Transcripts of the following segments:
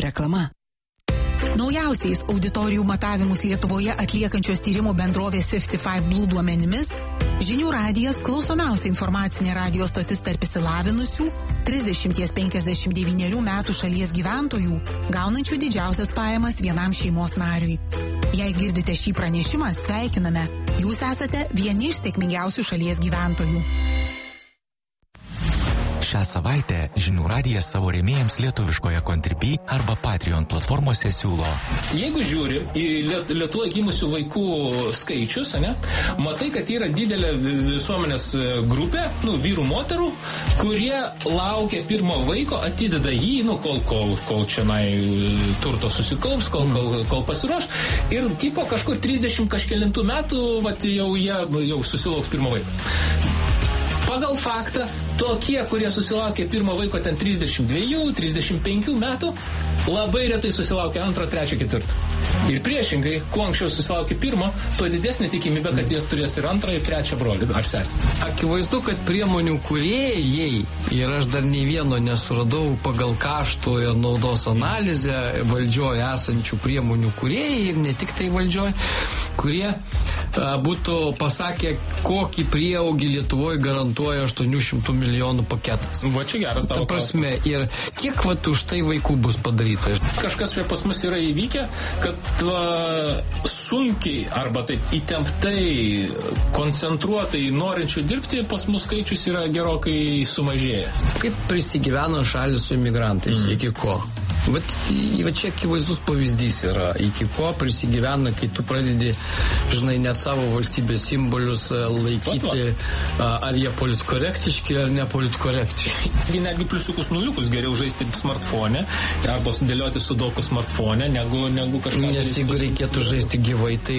Reklama. Naujausiais auditorijų matavimus Lietuvoje atliekančios tyrimo bendrovės 55 Blue duomenimis, Žinių radijas klausomiausia informacinė radio stotis tarp išsilavinusių 30-59 metų šalies gyventojų, gaunančių didžiausias pajamas vienam šeimos nariui. Jei girdite šį pranešimą, sveikiname. Jūs esate vieni iš sėkmingiausių šalies gyventojų. Šią savaitę Žinių radijas savo rėmėjams lietuviškoje Contribui arba Patreon platformose siūlo. Jeigu žiūri į Lietuvoje gimusių vaikų skaičius, matai, kad yra didelė visuomenės grupė, vyrų, moterų, kurie laukia pirmo vaiko, atideda jį, kol čionai turto susikaups, kol pasiruoš. Ir tipo kažkur 30 kažkelintų metų, jau susilauks pirmo vaiko. Pagal faktą, tokie, kurie susilaukė pirmo vaiko ten 32-35 metų, labai retai susilaukė antro, trečio, ketvirto. Ir priešingai, kuo anksčiau susilaukė pirmo, tuo didesnė tikimybė, kad jis turės ir antrą, ir trečią brolį ar sesę. Akivaizdu, kad priemonių kūrėjai, ir aš dar nei vieno nesuradau pagal kaštų ir naudos analizę valdžioje esančių priemonių kūrėjai, ir ne tik tai valdžioje, kurie būtų pasakę, kokį prieaugį Lietuvoje garantuoja 800 milijonų paketas. Va čia geras tavo prasme, ir kiek už tai vaikų bus padaryta? Kažkas pas mus yra įvykę, kad sunkiai arba taip įtemptai, koncentruotai norinčių dirbti, pas mus skaičius yra gerokai sumažėjęs. Kaip prisigyveno šalis su imigrantais, iki ko? Va čia akivaizdus pavyzdys yra, iki ko prisigyvena, kai tu pradedi, net savo valstybės simbolius laikyti, ar jie politkorektiški, ar nepolitkorektiški. Netgi pliusiukus nuliukus geriau žaisti smartphone, arba sudėlioti sudoku smartphone, negu kažką. Nes jeigu reikėtų žaisti gyvai, tai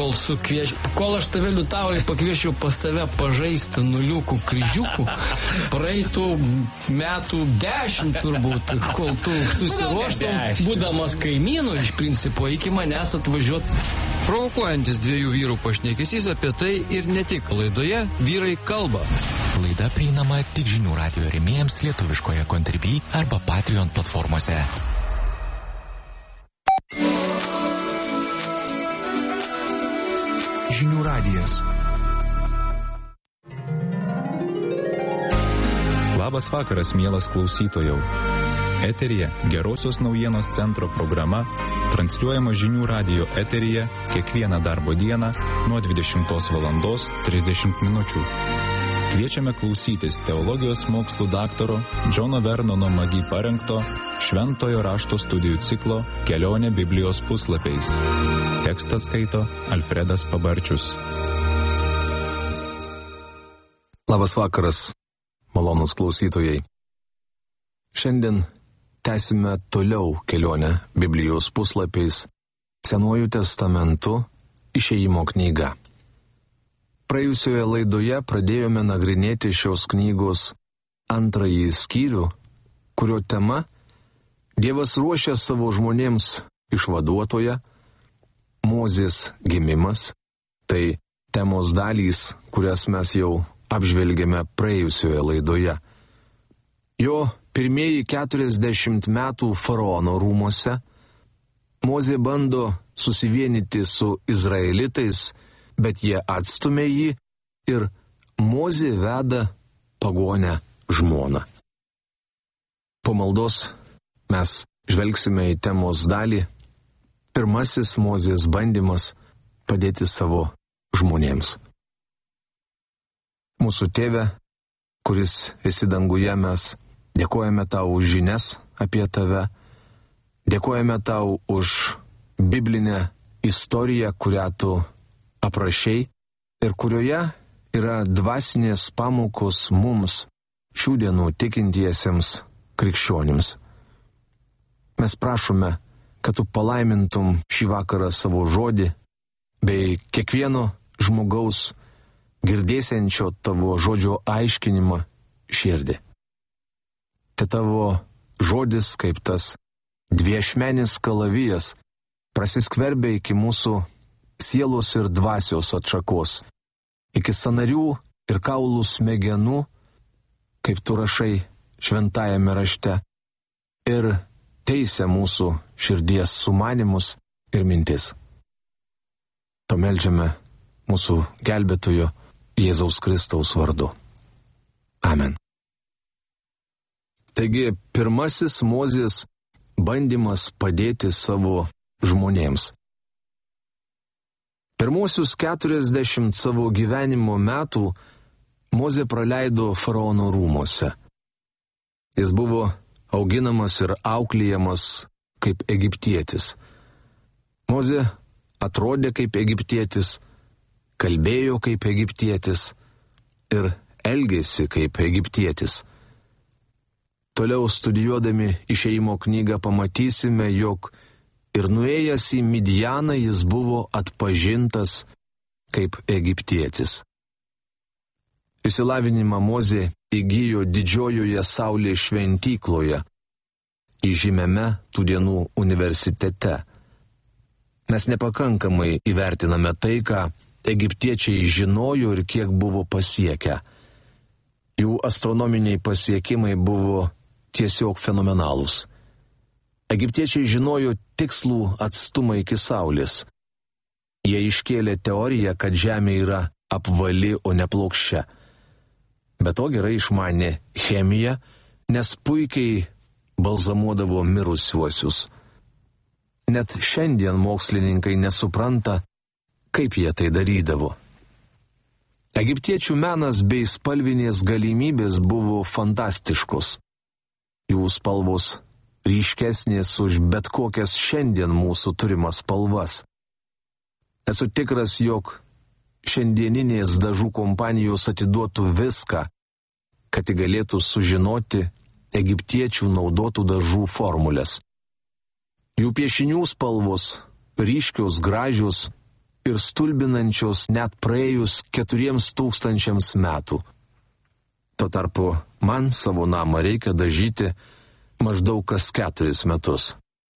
kol aš tave liutaurai pakviešiau pas save pažaisti nuliukų kryžiukų, praeitų metų 10 turbūt, kol tu susiruoštum, būdamas kaimynu iš principo, iki manęs atvažiuot. Provokuojantis dviejų vyrų pašnekesys apie tai ir ne tik laidoje Vyrai kalba. Laida prieinama tik Žinių radijo rėmėjams lietuviškoje Contribui arba Patreon platformose. Žinių radijas. Labas vakaras, mielas klausytojau. Eteryje Gerosios naujienos centro programa, transliuojama Žinių radijo eteryje kiekvieną darbo dieną nuo 20:30 minučių. Kviečiame klausytis teologijos mokslų daktaro Džono Vernono Magi parengto Šventojo rašto studijų ciklo Kelionė Biblijos puslapiais. Tekstą skaito Alfredas Pabarčius. Labas vakaras, malonūs klausytojai. Šiandien tęsime toliau kelionę Biblijos puslapiais Senuoju testamentu Išėjimo knyga. Praėjusioje laidoje pradėjome nagrinėti šios knygos antrąjį skyrių, kurio tema Dievas ruošia savo žmonėms išvaduotoją, Mozės gimimas, tai temos dalys, kurias mes jau apžvelgėme praėjusioje laidoje. Jo pirmieji 40 metų faraono rūmuose, Mozė bando susivienyti su izraelitais, bet jie atstumia jį ir Mozė veda pagonę žmoną. Po maldos mes žvelgsime į temos dalį. Pirmasis Mozės bandymas padėti savo žmonėms. Mūsų Tėve, kuris esi danguje, mes dėkojame tau už žinias apie tave, dėkojame tau už biblinę istoriją, kurią tu aprašei ir kurioje yra dvasinės pamokos mums, šių dienų tikintiesiems krikščionims. Mes prašome, kad tu palaimintum šį vakarą savo žodį, bei kiekvieno žmogaus girdėsiančio tavo žodžio aiškinimą širdį. Te tavo žodis, kaip tas dviešmenis kalavijas, prasiskverbia iki mūsų sielos ir dvasios atšakos, iki sąnarių ir kaulų smegenų, kaip tu rašai šventajame rašte, ir teisia mūsų širdies sumanimus ir mintis. To meldžiame mūsų gelbėtojo Jėzaus Kristaus vardu. Amen. Taigi, pirmasis Mozės bandymas padėti savo žmonėms. Pirmosius 40 savo gyvenimo metų Mozė praleido faraono rūmuose. Jis buvo auginamas ir auklėjamas kaip egiptietis. Mozė atrodė kaip egiptietis, kalbėjo kaip egiptietis ir elgėsi kaip egiptietis. Toliau studijuodami Išėjimo knygą pamatysime, jog ir nuėjęs į Midjaną jis buvo atpažintas kaip egiptietis. Išsilavinimą Mozė įgijo didžiojoje saulės šventykloje, įžymiame tų dienų universitete. Mes nepakankamai įvertiname tai, ką egiptiečiai žinojo ir kiek buvo pasiekę. Jų astronominiai pasiekimai buvo tiesiog fenomenalūs. Egiptiečiai žinojo tikslų atstumą iki Saulės. Jie iškėlė teoriją, kad Žemė yra apvali, o ne plokščia. Be to gerai išmanė chemiją, nes puikiai balzamuodavo mirusiuosius. Net šiandien mokslininkai nesupranta, kaip jie tai darydavo. Egiptiečių menas bei spalvinės galimybės buvo fantastiškos. Jų spalvos ryškesnės už bet kokias šiandien mūsų turimas spalvas. Esu tikras, jog šiandieninės dažų kompanijos atiduotų viską, kad galėtų sužinoti egiptiečių naudotų dažų formulės. Jų piešinių spalvos ryškios, gražios ir stulbinančios net praėjus 4000 metų. Tuo tarpu man savo namą reikia dažyti maždaug kas 4 metus.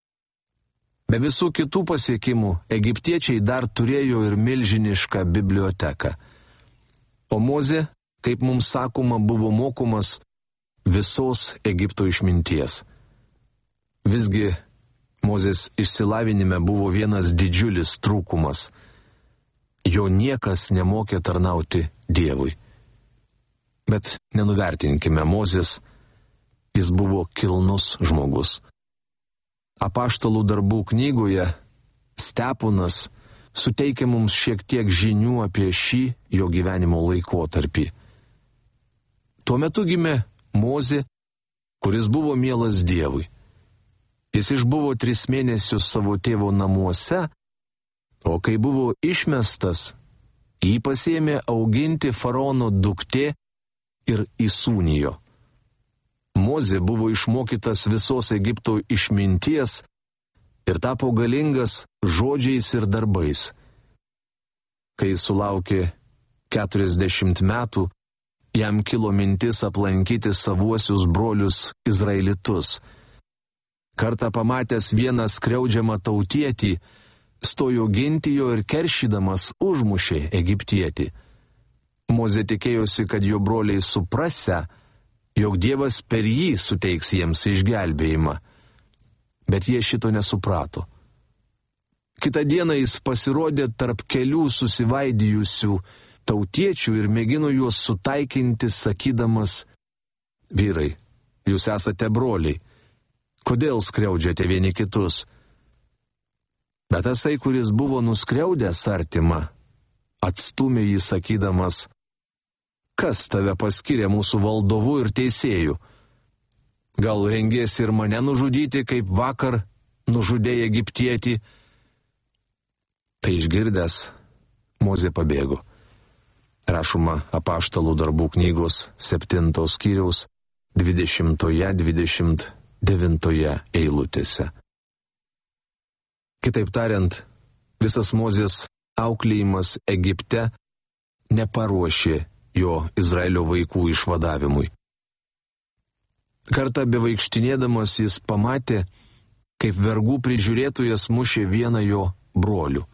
Be visų kitų pasiekimų, egiptiečiai dar turėjo ir milžinišką biblioteką. O Mozė, kaip mums sakoma, buvo mokomas visos Egipto išminties. Visgi Mozės išsilavinime buvo vienas didžiulis trūkumas. Jo niekas nemokė tarnauti Dievui. Bet nenuvertinkime Mozės, jis buvo kilnus žmogus. Apaštalų darbų knygoje Steponas suteikia mums šiek tiek žinių apie šį jo gyvenimo laikotarpį. Tuo metu gimė Mozė, kuris buvo mielas Dievui. Jis išbuvo 3 mėnesius savo tėvo namuose, o kai buvo išmestas, jį pasiėmė auginti faraono duktė ir įsūnijo. Mozė buvo išmokytas visos Egipto išminties ir tapo galingas žodžiais ir darbais. Kai sulaukė 40 metų, jam kilo mintis aplankyti savuosius brolius izraelitus. Kartą pamatęs vieną skriaudžiamą tautietį, stojo ginti jo ir keršydamas užmušė egiptietį. Mozė tikėjosi, kad jo broliai suprasę, jog Dievas per jį suteiks jiems išgelbėjimą. Bet jie šito nesuprato. Kitą dieną jis pasirodė tarp kelių susivaidijusių tautiečių ir mėgino juos sutaikinti, sakydamas: vyrai, jūs esate broliai, kodėl skriaudžiate vieni kitus? Bet tasai, kuris buvo nuskriaudęs artimą, atstumė jį sakydamas: kas tave paskyrė mūsų valdovu ir teisėju? Gal rengėsi ir mane nužudyti, kaip vakar nužudėjai egiptietį? Tai išgirdęs, Mozė pabėgo. Rašoma Apaštalų darbų knygos 7 skyriaus 20-29 eilutėse. Kitaip tariant, visas Mozės auklėjimas Egipte neparuošė jo Izraelio vaikų išvadavimui. Kartą bevaikštinėdamas jis pamatė, kaip vergų prižiūrėtojas mušė vieną jo brolių.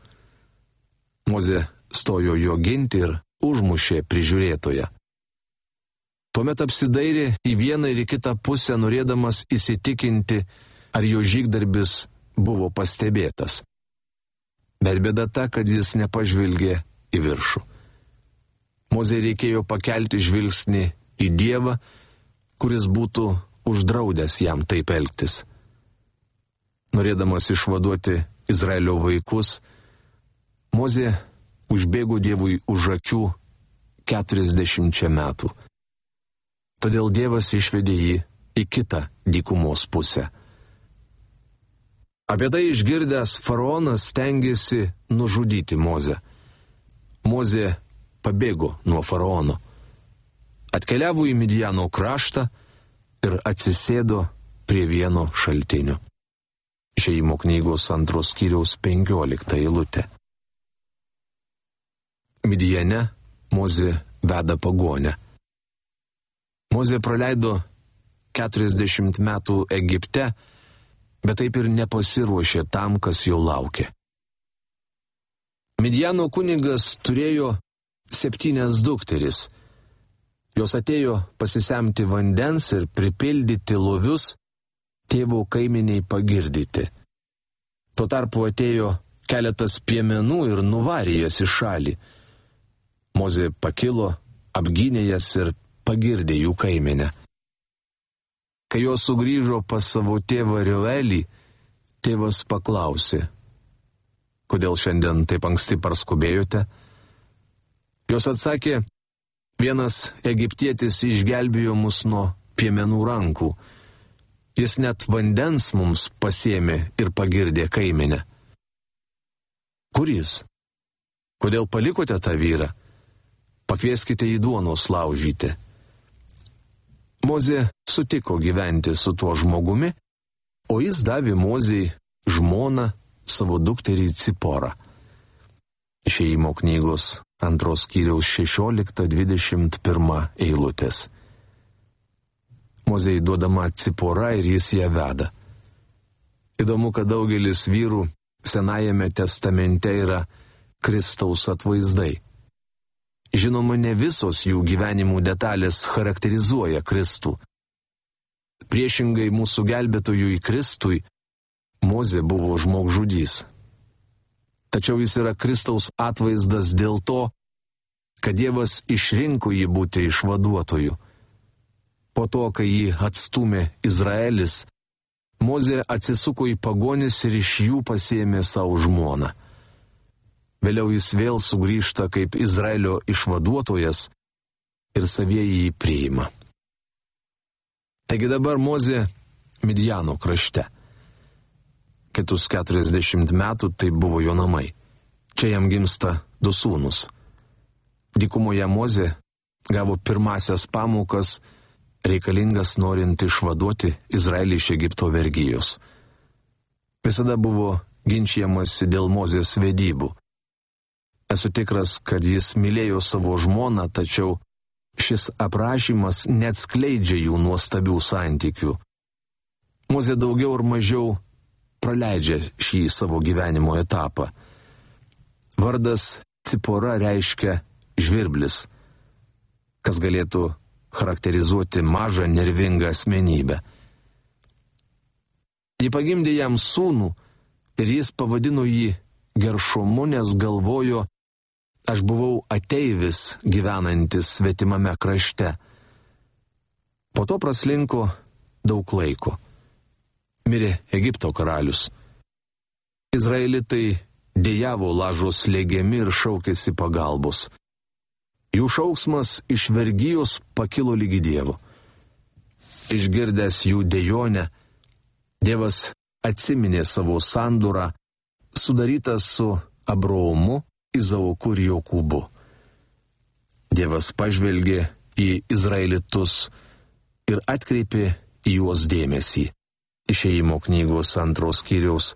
Mozė stojo jo ginti ir užmušė prižiūrėtoją. Tuomet apsidairė į vieną ir į kitą pusę, norėdamas įsitikinti, ar jo žygdarbis buvo pastebėtas. Bet bėda ta, kad jis nepažvelgė į viršų. Mozei reikėjo pakelti žvilgsnį į Dievą, kuris būtų uždraudęs jam taip elgtis. Norėdamas išvaduoti Izraelio vaikus, Mozė užbėgo Dievui už akių 40 metų. Todėl Dievas išvedė jį į kitą dykumos pusę. Apie tai išgirdęs faraonas stengėsi nužudyti Mozę. Mozė pabėgo nuo faraono. Atkeliavo į Midjano kraštą ir atsisėdo prie vieno šaltinio. Išėjimo knygos 2 skyriaus 15 eilutė. Midjane Mozė veda pagonę. Mozė praleido 40 metų Egipte, bet taip ir nepasiruošė tam, kas jo laukė. Midjano kunigas turėjo 7 dukteris. Jos atėjo pasisemti vandens ir pripildyti lovius, tėvo kaiminiai pagirdyti. Tuo tarpu atėjo keletas piemenų ir nuvarė jas į šalį. Mozė pakilo, apgynė jas ir pagirdė jų kaiminę. Kai jos sugrįžo pas savo tėvą Reuelį, tėvas paklausė: kodėl šiandien taip anksti parskubėjote? Jos atsakė: vienas egiptietis išgelbėjo mus nuo piemenų rankų. Jis net vandens mums pasėmė ir pagirdė kaiminę. Kur jis? Kodėl palikote tą vyrą? Pakvieskite į duonos laužyti. Mozė sutiko gyventi su tuo žmogumi, o jis davė Mozei žmoną savo dukterį Ciporą. Išėjimo knygos 2 skyriaus 16-21 eilutės. Mozei duodama Cipora ir jis ją veda. Įdomu, kad daugelis vyrų Senajame testamente yra Kristaus atvaizdai. Žinoma, ne visos jų gyvenimų detalės charakterizuoja Kristų. Priešingai mūsų gelbėtojui Kristui, Mozė buvo žmogžudys. Tačiau jis yra Kristaus atvaizdas dėl to, kad Dievas išrinko jį būti išvaduotoju. Po to, kai jį atstūmė Izraelis, Mozė atsisuko į pagonis ir iš jų pasiėmė savo žmoną. Vėliau jis vėl sugrįžta kaip Izraelio išvaduotojas ir savieji jį priima. Taigi dabar Mozė Midjano krašte. Kitus 40 metų tai buvo jo namai. Čia jam gimsta 2 sūnus. Dykumoje Mozė gavo pirmasias pamokas, reikalingas norint išvaduoti Izraelį iš Egipto vergijos. Visada buvo ginčijamasi dėl Mozės vedybų. Esu tikras, kad jis mylėjo savo žmoną, tačiau šis aprašymas neatskleidžia jų nuostabių santykių. Mozė daugiau ar mažiau praleidžia šį savo gyvenimo etapą. Vardas Cipora reiškia žvirblis, kas galėtų charakterizuoti mažą nervingą asmenybę. Ji pagimdė jam sūnų ir jis pavadino jį Geršomu, nes galvojo: aš buvau ateivis gyvenantis svetimame krašte. Po to praslinko daug laiko. Mirė Egipto karalius. Izraelitai dejavo lažo slėgiami ir šaukėsi pagalbos. Jų šauksmas iš vergijos pakilo lygi Dievo. Išgirdęs jų dejonę, Dievas atsiminė savo sandorą, sudarytą su Abraomu, Izaoku ir Jokūbu. Dievas pažvelgė į Izraelitus ir atkreipė į juos dėmesį. Išėjimo knygos 2 skyriaus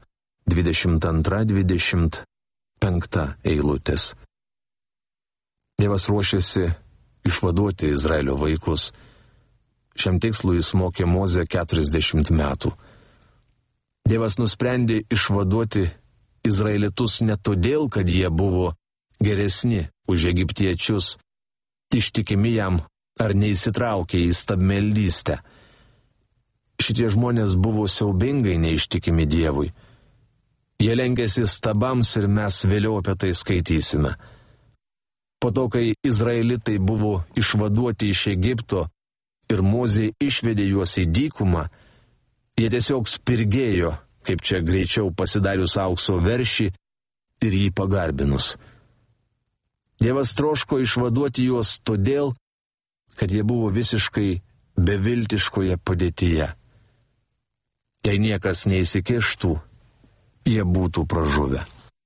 22-25 eilutės. Dievas ruošėsi išvaduoti Izraelio vaikus. Šiam tikslui jis mokė Mozę 40 metų. Dievas nusprendė išvaduoti Izraelitus ne todėl, kad jie buvo geresni už egiptiečius, ištikimi jam ar neįsitraukė į stabmeldystę. šitie žmonės buvo siaubingai neištikimi Dievui. Jie lenkėsi stabams ir mes vėliau apie tai skaitysime. Po to, kai izraelitai buvo išvaduoti iš Egipto ir Mozė išvedė juos į dykumą, jie tiesiog spirgėjo, kaip čia greičiau pasidarius aukso veršį ir jį pagarbinus. Dievas troško išvaduoti juos todėl, kad jie buvo visiškai beviltiškoje padėtyje. Jei niekas neįsikištų, jie būtų pražuvę.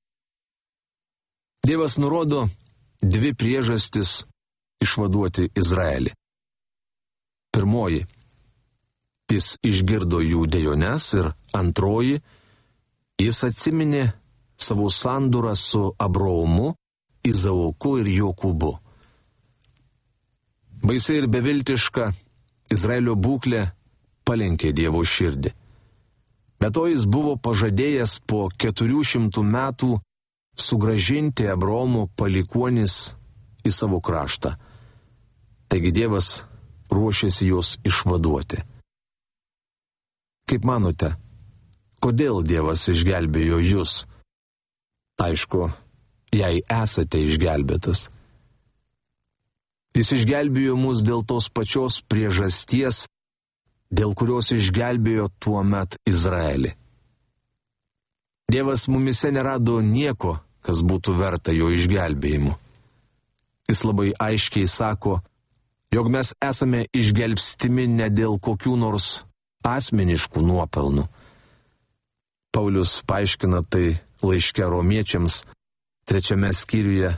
Dievas nurodo 2 priežastis išvaduoti Izraelį. Pirmoji, jis išgirdo jų dejones, ir antroji, jis atsiminė savo sandūrą su Abraomu, Izaoku ir Jokūbu. Baisiai ir beviltiška Izraelio būklė palenkė Dievo širdį. Be to jis buvo pažadėjęs po 400 metų sugrąžinti Abraomo palikuonis į savo kraštą. Taigi Dievas ruošėsi juos išvaduoti. Kaip manote, kodėl Dievas išgelbėjo jūs? Aišku, jei esate išgelbėtas. Jis išgelbėjo mus dėl tos pačios priežasties, dėl kurios išgelbėjo tuo met Izraelį. Dievas mumise nerado nieko, kas būtų verta jo išgelbėjimu. Jis labai aiškiai sako, jog mes esame išgelbstimi ne dėl kokių nors asmeniškų nuopelnų. Paulius paaiškina tai laiške Romiečiams 3 skyriuje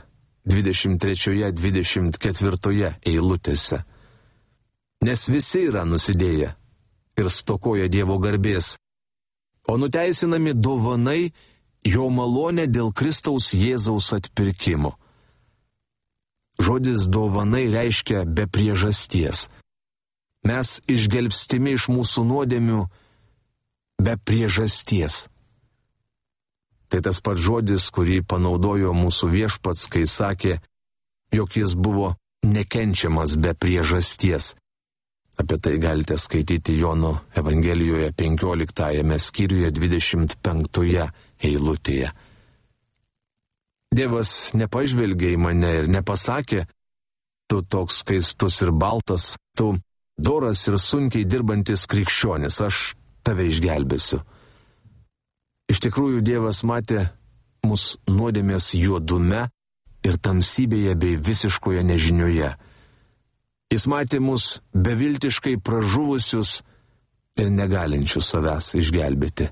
23-24 eilutėse. Nes visi yra nusidėję ir stokoja Dievo garbės, o nuteisinami dovanai jo malonė dėl Kristaus Jėzaus atpirkimo. Žodis dovanai reiškia be priežasties. Mes išgelbstimi iš mūsų nuodėmių be priežasties. Tai tas pats žodis, kurį panaudojo mūsų Viešpats, kai sakė, jog jis buvo nekenčiamas be priežasties. Apie tai galite skaityti Jono Evangelijoje 15 skyriuje 25 eilutėje. Dievas nepažvelgė į mane ir nepasakė, tu toks skaistus ir baltas, tu doras ir sunkiai dirbantis krikščionis, aš tave išgelbėsiu. Iš tikrųjų, Dievas matė mus nuodėmės juodume ir tamsybėje bei visiškoje nežinioje. Jis matė mus beviltiškai pražuvusius ir negalinčius savęs išgelbėti.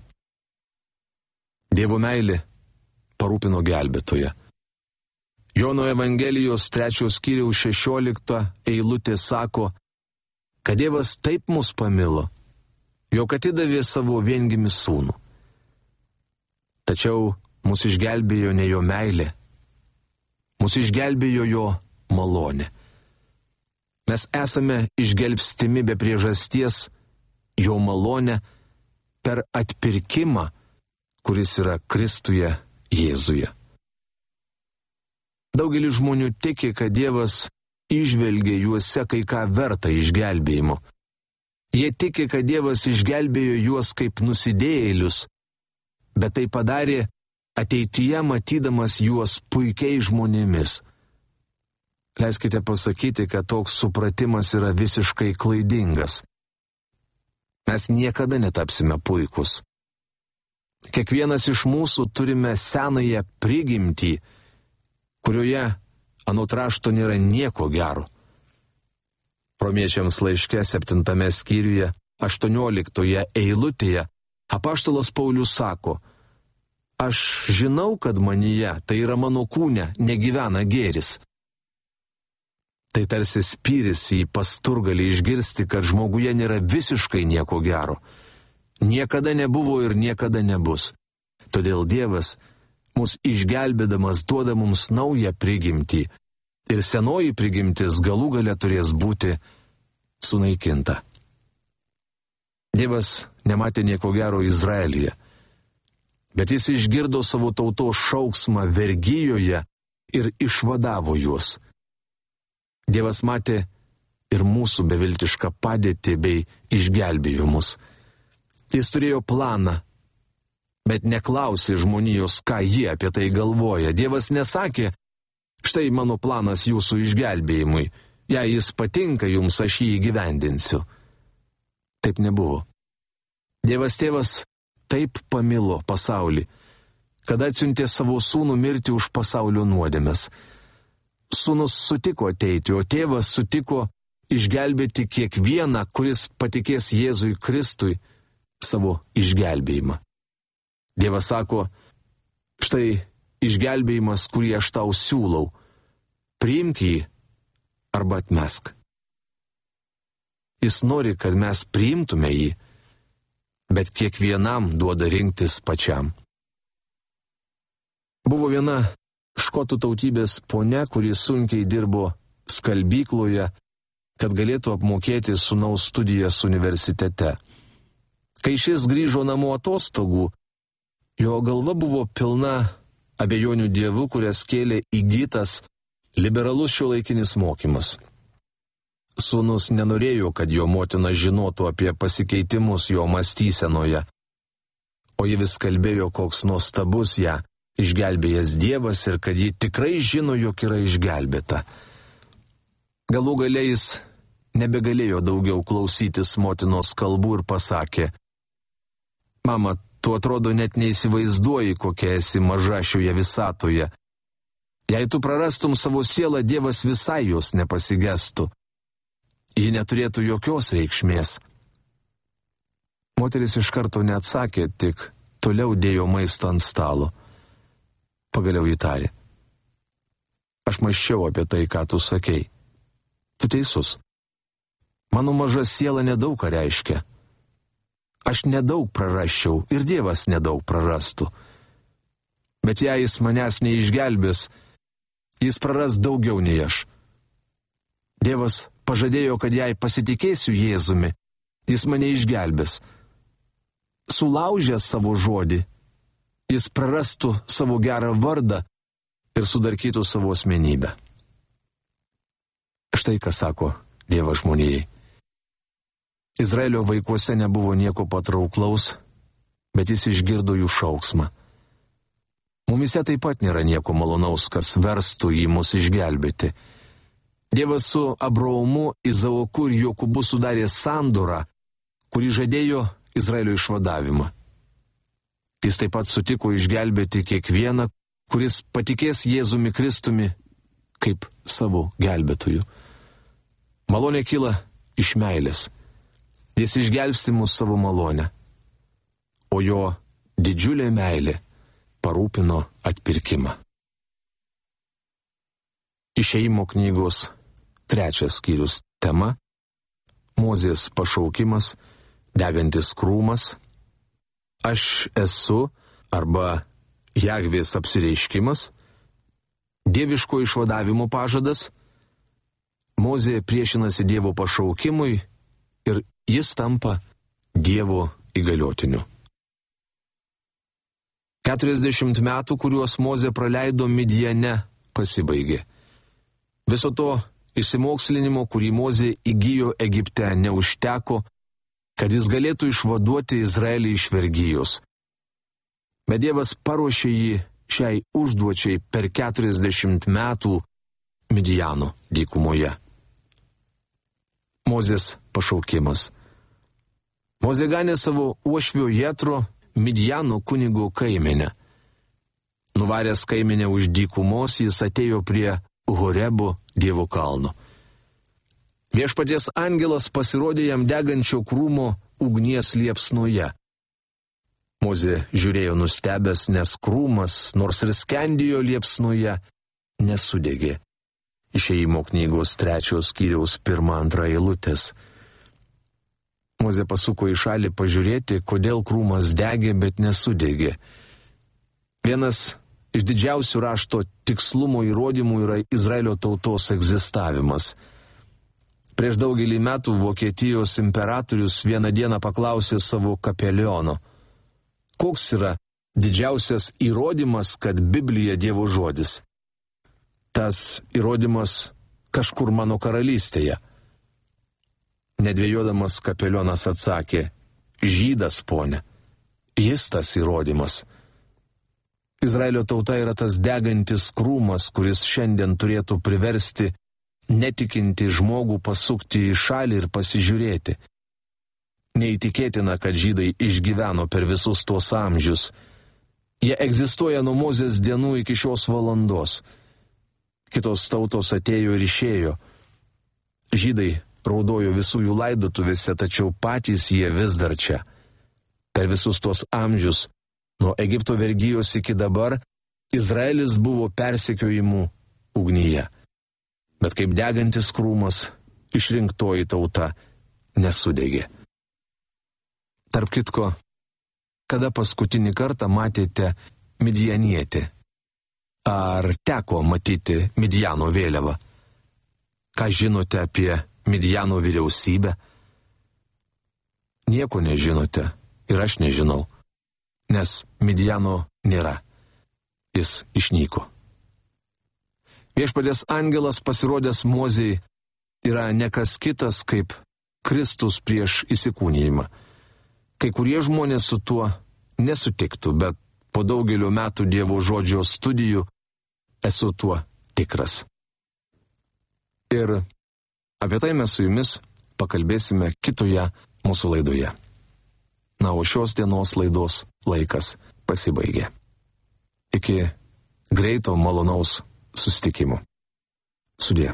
Dievo meilė parūpino gelbėtoją. Jono Evangelijos 3 skyriaus 16 eilutė sako, kad Dievas taip mus pamilo, jog atidavė savo viengimį sūnų. Tačiau mus išgelbėjo ne jo meilė, mus išgelbėjo jo malonė. Mes esame išgelbstimi be priežasties jo malonę per atpirkimą, kuris yra Kristuje Jėzuje. Daugelis žmonių tiki, kad Dievas įžvelgia juose kai ką vertą išgelbėjimo. Jie tiki, kad Dievas išgelbėjo juos kaip nusidėjėlius, bet tai padarė ateityje matydamas juos puikiai žmonėmis. Leiskite pasakyti, kad toks supratimas yra visiškai klaidingas. Mes niekada netapsime puikus. Kiekvienas iš mūsų turime senąją prigimtį, kurioje anot rašto nėra nieko gero. Romiečiams laiške 7 skyriuje 18 eilutėje apaštalas Paulius sako, aš žinau, kad manyje, tai yra mano kūne, negyvena gėris. Tai tarsi spyris į pasturgalį išgirsti, kad žmoguje nėra visiškai nieko gero. Niekada nebuvo ir niekada nebus. Todėl Dievas, mus išgelbėdamas, duoda mums naują prigimtį. Ir senoji prigimtis galų gale turės būti sunaikinta. Dievas nematė nieko gero Izraelyje, bet jis išgirdo savo tautos šauksmą vergijoje ir išvadavo juos. Dievas matė ir mūsų beviltišką padėtį bei išgelbėjo mus. Jis turėjo planą, bet neklausė žmonijos, ką jie apie tai galvoja. Dievas nesakė, štai mano planas jūsų išgelbėjimui, jei jis patinka jums, aš jį įgyvendinsiu. Taip nebuvo. Dievas tėvas taip pamilo pasaulį, kad atsiuntė savo sūnų mirti už pasaulio nuodėmes. Sūnus sutiko ateiti, o tėvas sutiko išgelbėti kiekvieną, kuris patikės Jėzui Kristui savo išgelbėjimą. Dievas sako, štai išgelbėjimas, kurį aš tau siūlau, priimk jį arba atmesk. Jis nori, kad mes priimtume jį, bet kiekvienam duoda rinktis pačiam. Buvo viena škotų tautybės ponia, kuri sunkiai dirbo skalbykloje, kad galėtų apmokėti sūnaus studijas universitete. Kai šis grįžo namo atostogų, jo galva buvo pilna abejonių Dievu, kurias kėlė įgytas liberalus šiuolaikinis mokymas. Sūnus nenorėjo, kad jo motina žinotų apie pasikeitimus jo mąstysenoje, o ji vis kalbėjo, koks nuostabus ją išgelbėjęs Dievas ir kad ji tikrai žino, jog yra išgelbėta. Galų gale jis nebegalėjo daugiau klausytis motinos kalbų ir pasakė, mama, tu atrodo net neįsivaizduoji, kokia esi maža šioje visatoje. Jei tu prarastum savo sielą, Dievas visai jos nepasigestų. Ji neturėtų jokios reikšmės. Moteris iš karto neatsakė, tik toliau dėjo maistą ant stalo. Pagaliau įtarė. Aš mąsčiau apie tai, ką tu sakei. Tu teisus. Mano maža siela nedaug ką reiškia. Aš nedaug prarasčiau ir Dievas nedaug prarastų. Bet jei jis manęs neišgelbės, jis praras daugiau nei aš. Dievas pažadėjo, kad jei pasitikėsiu Jėzumi, jis mane išgelbės. Sulaužęs savo žodį, jis prarastų savo gerą vardą ir sudarkytų savo asmenybę. Štai ką sako Dievas žmonijai. Izraelio vaikuose nebuvo nieko patrauklaus, bet jis išgirdo jų šauksmą. Mumise taip pat nėra nieko malonaus, kas verstų jį mus išgelbėti. Dievas su Abraomu, Izaoku ir Jokūbu sudarė sandorą, kurį žadėjo Izraelio išvadavimą. Jis taip pat sutiko išgelbėti kiekvieną, kuris patikės Jėzumi Kristumi kaip savo gelbėtoju. Malonė kyla iš meilės. Jis išgelbsti mus savo malonę, o jo didžiulė meilė parūpino atpirkimą. Išėjimo knygos 3 skyrius tema – Mozės pašaukimas, degantis krūmas, aš esu arba Jahvės apsireiškimas, dieviško išvadavimo pažadas, Mozė priešinasi Dievo pašaukimui ir jis tampa Dievo įgaliotiniu. 40 metų, kuriuos Mozė praleido Midjane, pasibaigė. Viso to išsimokslinimo, kurį Mozė įgijo Egipte, neužteko, kad jis galėtų išvaduoti Izraelį iš vergijos. Bet Dievas paruošė jį šiai užduočiai per 40 metų Midjano dykumoje. Mozės pašaukimas. Mozė ganė savo uošvio Jetro Midjano kunigo kaimenę. Nuvaręs kaimenę už dykumos, jis atėjo prie Horebo Dievo kalno. Viešpaties angelas pasirodė jam degančio krūmo ugnies liepsnoje. Mozė žiūrėjo nustebęs, nes krūmas, nors ir skendėjo liepsnoje, nesudegė. Išėjimo knygos 3 skyriaus 1-2 eilutės. Mozė pasuko į šalį pažiūrėti, kodėl krūmas degė, bet nesudegė. Vienas iš didžiausių rašto tikslumo įrodymų yra Izraelio tautos egzistavimas. Prieš daugelį metų Vokietijos imperatorius vieną dieną paklausė savo kapeliono, koks yra didžiausias įrodymas, kad Biblija Dievo žodis. Tas įrodymas kažkur mano karalystėje. Nedvėjodamas kapelionas atsakė, žydas, ponė. Jis tas įrodymas. Izraelio tauta yra tas degantis krūmas, kuris šiandien turėtų priversti netikinti žmogų pasukti į šalį ir pasižiūrėti. Neįtikėtina, kad žydai išgyveno per visus tuos amžius. Jie egzistuoja nuo Mozės dienų iki šios valandos. Kitos tautos atėjo ir išėjo. Žydai raudojo visų jų laidotuvėse, tačiau patys jie vis dar čia. Per visus tuos amžius, nuo Egipto vergijos iki dabar, Izraelis buvo persekiojimų ugnyje. Bet kaip degantis krūmas, išrinktoji tauta nesudegė. Tarp kitko, kada paskutinį kartą matėte midjanietį? Ar teko matyti Midjano vėliavą? Ką žinote apie Midjano vyriausybę? Nieko nežinote ir aš nežinau, nes Midjano nėra. Jis išnyko. Viešpaties angelas pasirodęs Mozei yra ne kas kitas kaip Kristus prieš įsikūnijimą. Kai kurie žmonės su tuo nesutiktų, bet po daugelio metų Dievo žodžio studijų esu tuo tikras. Ir apie tai mes su jumis pakalbėsime kitoje mūsų laidoje. Na, o šios dienos laidos laikas pasibaigė. Iki greito malonaus susitikimo. Sudie.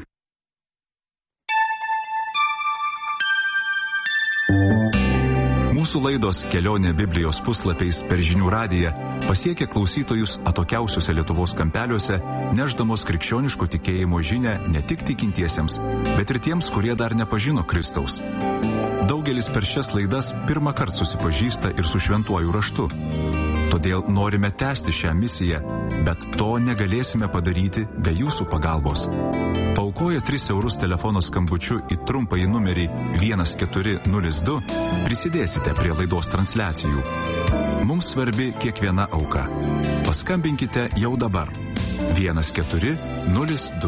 Mūsų laidos Kelionė Biblijos puslapiais per Žinių radiją pasiekia klausytojus atokiausiuose Lietuvos kampeliuose, nešdamos krikščioniško tikėjimo žinią ne tik tikintiesiems, bet ir tiems, kurie dar nepažino Kristaus. Daugelis per šias laidas pirmą kartą susipažįsta ir su šventuoju raštu. Todėl norime tęsti šią misiją, bet to negalėsime padaryti be jūsų pagalbos. Paaukoję 3 eurus telefono skambučiu į trumpąjį numerį 1402 prisidėsite prie laidos transliacijų. Mums svarbi kiekviena auka. Paskambinkite jau dabar. 1402.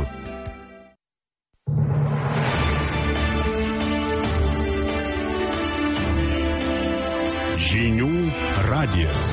Žinių radijas.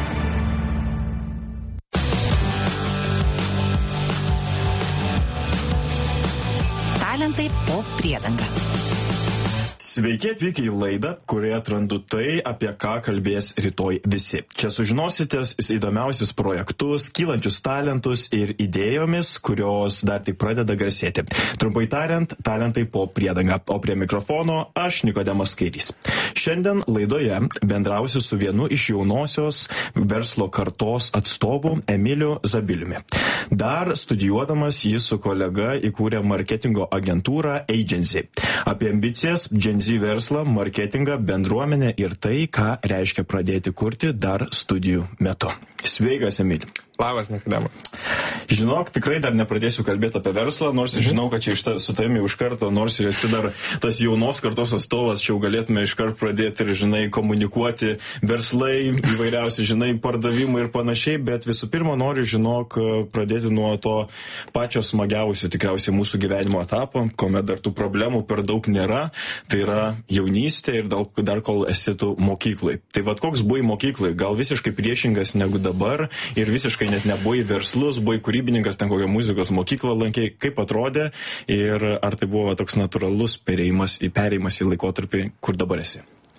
Talentai po priedanga. Sveiki atvykę į laidą, kurioje atrandu tai, apie ką kalbės rytoj visi. Čia sužinosite įdomiausius projektus, kylančius talentus ir idėjomis, kurios dar tik pradeda garsėti. Trumpai tariant, talentai po priedanga. O prie mikrofono aš Nikodemas Kairys. Šiandien laidoje bendrausiu su vienu iš jaunosios verslo kartos atstovų Emiliu Zabiliumi. Dar studijuodamas jis su kolega įkūrė marketingo agentūrą Agency. Apie ambicijas, Gen Z verslą, marketingą, bendruomenę ir tai, ką reiškia pradėti kurti dar studijų metu. Sveikas, Emili. Labas, Nikodema. Žinok, tikrai dar nepradėsiu kalbėti apie verslą, nors žinau, kad čia su tavimi iš karto, nors ir esi dar tas jaunos kartos atstovas, čia jau galėtume iš karto pradėti ir, žinai, komunikuoti verslai, įvairiausi, žinai, pardavimai ir panašiai, bet visų pirma noriu, žinok, pradėti nuo to pačio smagiausio tikriausiai mūsų gyvenimo etapo, kuomet dar tų problemų per daug nėra, tai yra jaunystė ir dar kol esi tu mokyklai. Tai vad koks buvai mokyklai, gal visiškai priešingas negu dabar ir visiškai net nebuvai verslus, buvai kūrybininkas, ten kokią muzikos mokyklą lankei, kaip atrodė ir ar tai buvo toks natūralus perėjimas į laikotarpį, kur dabar esi?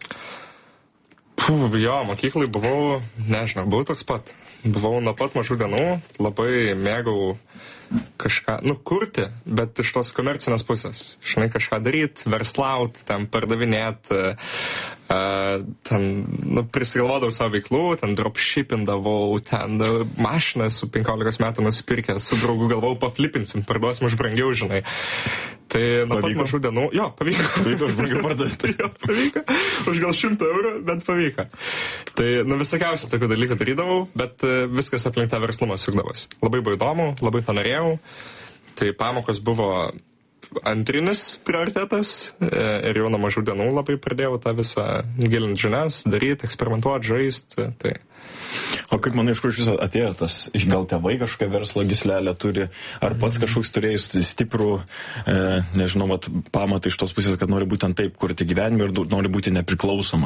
Jo, mokyklai buvau, nežinau, buvau toks pat. Buvau nuo pat mažų dienų, labai mėgau kažką, kurti, bet iš tos komercinės pusės. Žinai, kažką daryti, verslauti, ten pardavinėti, ten, prisigalvodavau savo veiklų, ten dropshippindavau, ten mašiną su 15 metų nusipirkęs, su draugu galvojau, paflipinsim, parduosim už brangiau, žinai. Tai nuo pat mažų dienų, jo, pavyko. Pavyko už brangiau parduoti. Jo, pavyko. Už gal 100 eurų, bet pavyko. Tai, visokiausių tokių dalykų darydavau, bet viskas aplink tą verslumą sukdavosi. Labai buvo įdomu, labai to norėjau. Tai pamokos buvo antrinis prioritetas ir jau nuo mažų dienų labai pradėjau tą visą gilinti žinias, daryti, eksperimentuoti, žaisti. Tai. O kaip manai, iš kur iš viso atėjo tas, gal tėvai kažkokią verslo gyslelę turi, ar pats kažkoks turėjai stiprų, nežinau, pamatą iš tos pusės, kad nori būtent taip kurti gyvenimą ir nori būti nepriklausomas?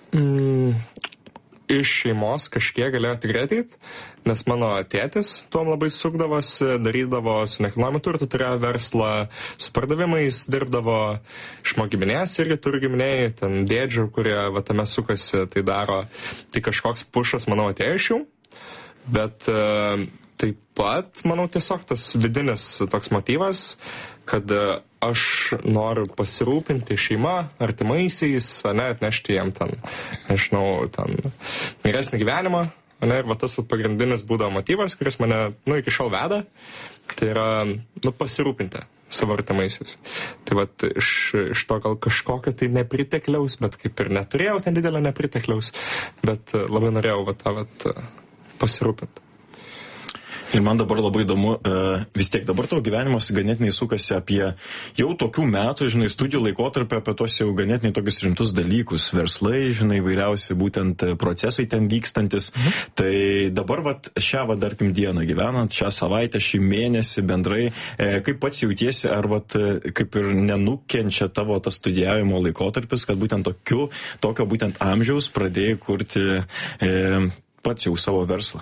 Iš šeimos kažkiek galėjo tikrai ateit, nes mano tėtis tuom labai sukdavosi, darydavo su nekilnojamu turtu, turėjo verslą, su pardavimais dirbdavo, iš mano giminės irgi turi giminiai, ten dėdžių, kurie va tame sukasi, tai daro. Tai kažkoks pušas, manau, atėjo iš jų, bet taip pat, manau, tiesiog tas vidinis toks motyvas, kad aš noriu pasirūpinti šeima, artimaisiais, atnešti jiem ten, nežinau, ten geresnį gyvenimą, ir va tas pagrindinis būdavo motyvas, kuris mane, iki šiol veda, tai yra, pasirūpinti savo artimaisiais. Tai va, iš to gal kažkokio tai nepritekliaus, bet kaip ir neturėjau ten didelio nepritekliaus, bet labai norėjau va tą pasirūpinti. Ir man dabar labai įdomu, vis tiek dabar tavo gyvenimas ganėtinai sukasi apie jau tokių metų, studijų laikotarpį, apie tos jau ganėtinai tokius rimtus dalykus, verslai, vairiausi būtent procesai ten vykstantis. Tai dabar tarkim dieną gyvenant, šią savaitę, šį mėnesį bendrai, kaip pats jautiesi, ar kaip ir nenukenčia tavo tas studijavimo laikotarpis, kad būtent tokio būtent amžiaus pradėjai kurti pats jau savo verslą?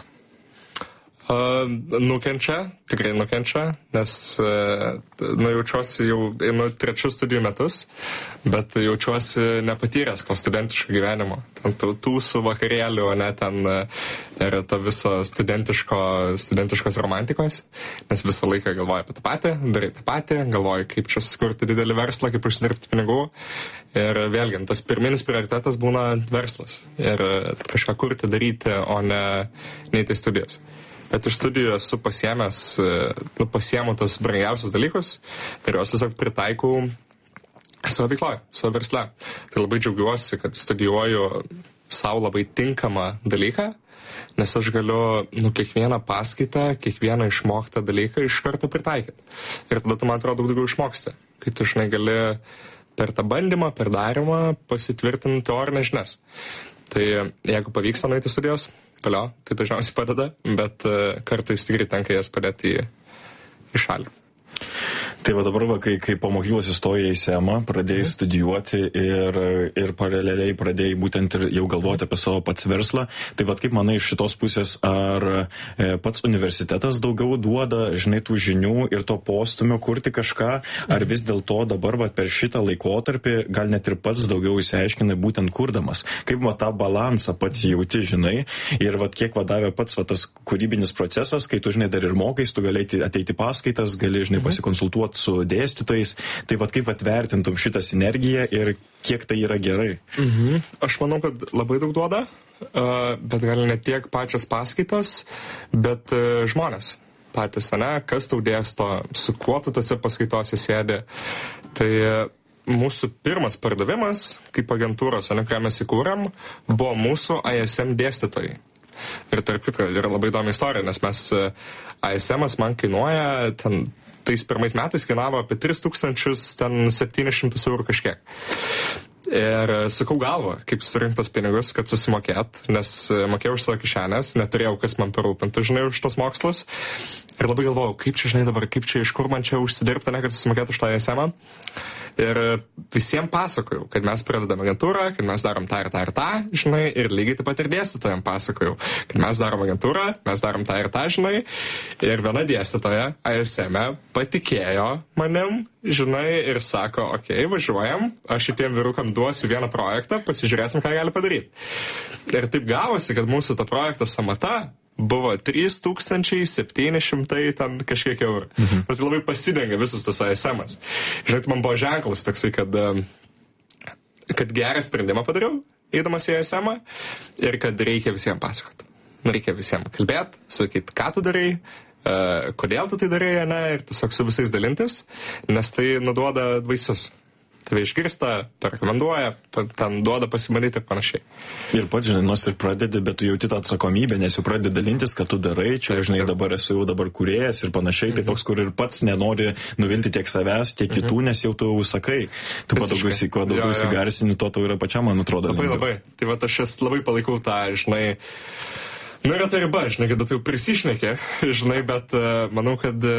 Nukenčia, tikrai nukenčia, nes jaučiuosi jau einu 3 studijų metus, bet jaučiuosi nepatyręs to studentiško gyvenimo. Ten tūsų vakarėlių, ten ir to viso studentiškos romantikos, nes visą laiką galvoju apie tą patį, darai tą patį, galvoju, kaip čia sukurti didelį verslą, kaip užsidirbti pinigų. Ir vėlgi, tas pirminis prioritetas būna verslas ir kažką kurti, daryti, o ne neiti į studijas. Bet iš studijų esu pasiėmu tos brangiausius dalykus ir juos tiesiog pritaikau savo veikloje, savo versle. Tai labai džiaugiuosi, kad studijuoju savo labai tinkamą dalyką, nes aš galiu kiekvieną paskaitą, kiekvieną išmoktą dalyką iš karto pritaikyti. Ir tada tu, man atrodo, daug daugiau išmoksti, kai tu gali per tą bandymą, per darymą pasitvirtinti teorinės žinias. Tai jeigu pavyksta nueiti studijos, valio, tai dažniausiai padeda, bet kartais tikrai tenka jas padėti į šalį. Tai va dabar, kai po mokyklos įstojai į SEMą, pradėjai studijuoti ir paraleliai pradėjai būtent ir jau galvoti apie savo pats verslą, tai va kaip manai iš šitos pusės, ar pats universitetas daugiau duoda, tų žinių ir to postumio kurti kažką, ar vis dėlto dabar per šitą laikotarpį gal net ir pats daugiau įsiaiškinai būtent kurdamas? Kaip tą balansą pats jauti, ir kiek davė pats tas kūrybinis procesas, kai tu, dar ir mokais, tu gali ateiti paskaitas, gali, pasikonsultuoti su dėstytojais, tai kaip atvertintum šitą sinergiją ir kiek tai yra gerai? Aš manau, kad labai daug duoda, bet gal ne tiek pačios paskaitos, bet žmonės patys, kas tau dėsto, su kuo tu tose paskaitose sėdi. Tai mūsų pirmas pardavimas, kaip agentūros, ką mes įkūrėm, buvo mūsų ISM dėstytojai. Ir tarp kitko, yra labai įdomi istorija, nes mes ISM-as man kainuoja tais pirmais metais kainavo apie 3700 eurų kažkiek. Ir sakau galvą, kaip surinktos pinigus, kad susimokėt, nes mokėjau už savo kišenės, neturėjau, kas man parūpintų, už tos mokslus. Ir labai galvojau, kaip čia, dabar, kaip čia, iš kur man čia užsidirbti, kad susimokėtų už tą ISM-ą. Ir visiems pasakojau, kad mes pradedame agentūrą, kad mes darom tą ir tą ir tą, ir lygiai taip pat ir dėstytojams pasakojau, kad mes darom agentūrą, mes darom tą ir tą, ir viena dėstytoja ISM-e patikėjo manim, ir sako, okei, važiuojam, aš šitiem vyrukam duosiu vieną projektą, pasižiūrėsim, ką gali padaryti. Ir taip gavosi, kad mūsų to projekto samata buvo 3700 ten kažkiek eurų. Tai labai pasidengia visas tas ISM-as. Man buvo ženklas toksai, kad gerą sprendimą padariau, eidamas į ISM-ą, ir kad reikia visiems pasakoti. Reikia visiems kalbėti, sakyti, ką tu darai, kodėl tu tai darai, ir tiesiog su visais dalintis, nes tai nuduoda vaisius. Tave išgirsta, parekomenduoja, ten duoda pasimanyti ir panašiai. Ir pats, nors ir pradedi, bet tu jauti tą atsakomybę, nes jau pradedi dalintis, kad tu darai, čia, dabar esu jau dabar kūrėjas ir panašiai, tai toks, kur ir pats nenori nuvilti tiek savęs, tiek kitų, nes jau tu sakai. Tu kuo daugiau įsigarsini, to tau yra pačiam, man atrodo. Labai. Tai va, aš labai palaikau tą, yra ta riba, kada tu prisišnekė, bet manau, kad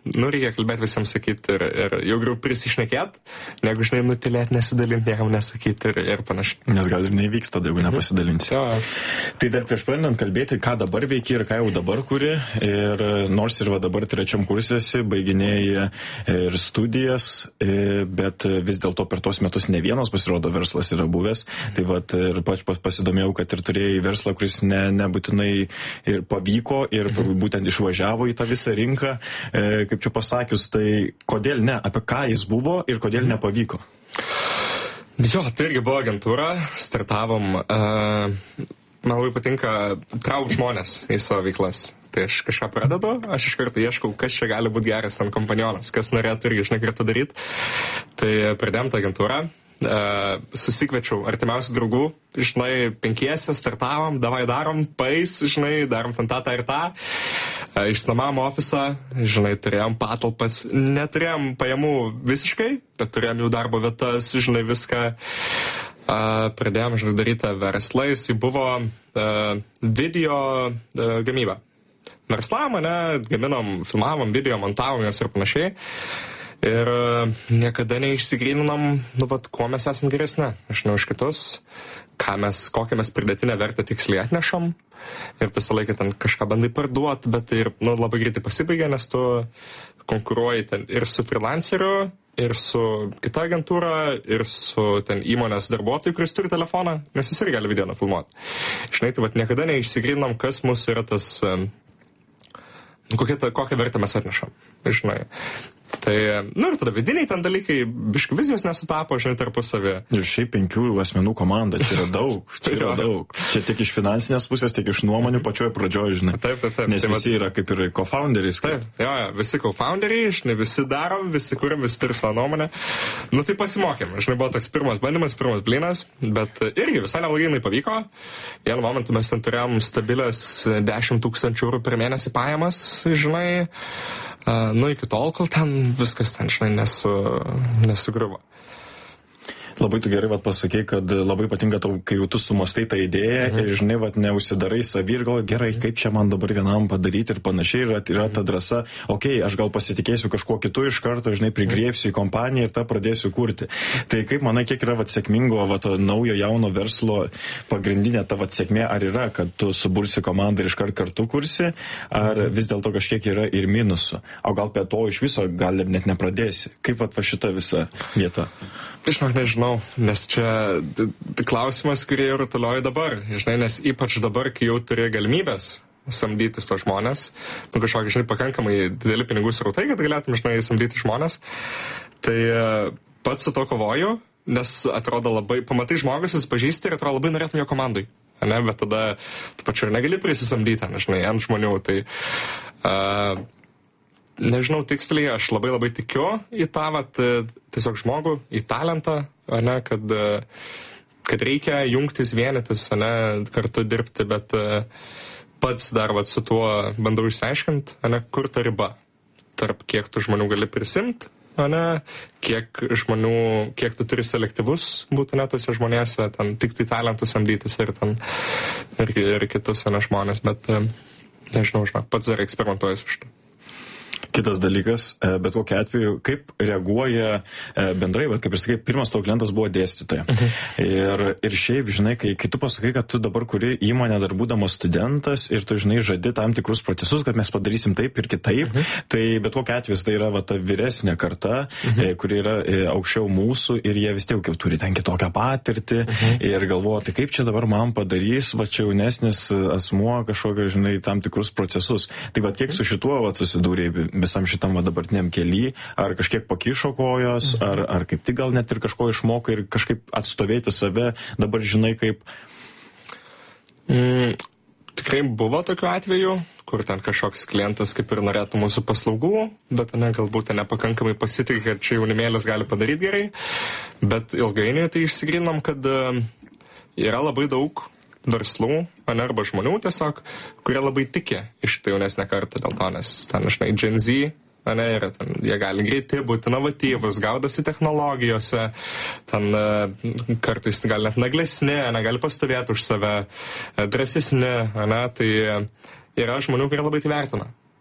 nu, reikia kalbėti visiems sakyti ir jau geriau prisišnekėt, negu, žinai, nutilėt, nesidalinti, niekam nesakyti ir panašiai. Nes gal ir neįvyks tada, jeigu nepasidalinsi. Tai dar prieš pradedant kalbėti, ką dabar veiki ir ką jau dabar kuri, ir nors ir va dabar 3 kursėsi, baiginėjai ir studijas, bet vis dėlto per tos metus ne vienas pasirodo verslas yra buvęs, tai va ir pasidomėjau, kad ir turėjai verslą, kuris nebūtinai ir pavyko ir būtent išvažiavo į tą visą rinką. Kaip čia pasakius, tai kodėl ne, apie ką jis buvo ir kodėl nepavyko? Jo, tai irgi buvo agentūra, startavom, man labai patinka traukti žmonės į savo veiklas. Tai aš kažką pradedu, aš iš karto ieškau, kas čia gali būti geras ten kompanionas, kas norėtų irgi, žinai, kartu daryti. Tai pradėjom tą agentūrą. Susikviečiau artimiausių draugų, žinai, 5 startavom, davai darom, žinai, darom ten tą ir tą. Išsinuomavom ofisą, žinai, turėjom patalpas, neturėjom pajamų visiškai, bet turėjom jų darbo vietas, žinai, viską. Pradėjom, žinai, daryti verslą, jisai buvo video gamyba. Verslavom, gaminom, filmavom, video, montavom juos ir panašiai. Ir niekada neišsigryninam, kuo mes esame geresni, aš ne už kitus, kokią mes pridėtinę vertę tiksliai atnešam. Ir visą laiką ten kažką bandai parduoti, bet tai ir labai greitai pasibaigia, nes tu konkuruoji ten ir su freelanceriu, ir su kita agentūra, ir su ten įmonės darbuotojų, kuris turi telefoną, nes jis ir gali video nufilmuoti. Žinai, tai niekada neišsigryninam, kas mūsų yra tas, kokią vertę mes atnešam, žinai. Tai, ir tada vidiniai ten dalykai, biškai vizijos nesutapo, žinai, tarpusavį. Ir šiaip 5 asmenų komanda, čia yra daug, Čia tiek iš finansinės pusės, tiek iš nuomonių pačioje pradžioje, žinai. Taip. Nes visi yra kaip ir co-founderiais. Taip, visi co-founderiai, žinai, visi darom, visi kūrėm, visi turi savo nuomonę. Tai pasimokėm, žinai, buvo toks pirmas bandymas, pirmas blynas, bet irgi visai neblogai pavyko. Vienu momentu mes ten turėjom stabilės 10 000 eurų per mėnesį pajamas, žinai. Iki tol, kol ten viskas ten, žinai, nesugriuvo. Labai tu gerai pasakei, kad labai patinka tau, kai jau tu sumastai tą idėją ir, žinai, neužsidarai savį ir galvoji, gerai, kaip čia man dabar vienam padaryti ir panašiai, yra ta drąsa, aš gal pasitikėsiu kažkuo kitu iš karto, žinai, prigriebsiu į kompaniją ir tą pradėsiu kurti. Tai kaip manai, kiek yra sėkmingo naujo jauno verslo pagrindinė ta sėkmė, ar yra, kad tu subursi komandą ir iškart kartu kursi, ar vis dėlto kažkiek yra ir minusų, o gal prie to iš viso gal net nepradėsi. Kaip šita visa vieta? Žinok, nežinau, nes čia klausimas, kurie ir toliau dabar, žinai, nes ypač dabar, kai jau turi galimybės samdytis to žmonės, kažkokį, žinai, pakankamai dideli pinigų srautai, kad galėtum, žinai, samdyti žmonės, tai pats su to kovoju, nes atrodo labai, pamatai žmogus, jis pažįsti ir atrodo labai norėtum jo komandai, ne, bet tada tu pačiu ir negali prisisamdyti, žinai, ant žmonių, tai nežinau tiksliai, aš labai tikiu į tą, tiesiog žmogų, į talentą, ne, kad reikia jungtis, vienytis, ne, kartu dirbti, bet pats dar su tuo bandau išsiaiškinti, ne, kur ta riba, tarp kiek tu žmonių gali prisimti, ne, kiek tu turi selektyvus būti netose žmonėse, ten tik tai talentus samdytis ir kitus, ne, žmonės, bet nežinau, pats dar eksperimentuoju su šitą. Kitas dalykas, bet kokiu atveju, kaip reaguoja bendrai, bet kaip ir sakai, pirmas tavo klientas buvo dėstytoja. Ir šiaip, žinai, kai tu pasakai, kad tu dabar kuri įmonę dar būdamas studentas ir tu, žinai, žadi tam tikrus procesus, kad mes padarysim taip ir kitaip, tai bet kokiu atveju tai yra ta vyresnė karta, kuri yra aukščiau mūsų ir jie vis tiek jau turi ten kitokią patirtį ir galvoja, tai kaip čia dabar man padarys, čia jaunesnis asmuo kažkokio, žinai, tam tikrus procesus. Tai kiek su šituo susidūrė visam šitam dabartiniam kely, ar kažkiek pakišo kojos, ar kaip tik gal net ir kažko išmoko ir kažkaip atstovėti save, dabar žinai kaip? Tikrai buvo tokių atvejų, kur ten kažkoks klientas kaip ir norėtų mūsų paslaugų, bet galbūt nepakankamai pasitikė, kad čia jaunimėlis gali padaryti gerai, bet ilgainiui tai išsigrynom, kad yra labai daug verslų, arba žmonių tiesiog, kurie labai tiki iš tai jaunesnę kartą dėl to, nes ten, žinai, Gen Z, yra ten, jie gali greiti būti inovatyvus, gaudosi technologijose, ten kartais gali net naglesni, gali pastovėti už save, drąsesni, tai yra žmonių, kurie labai tai vertina.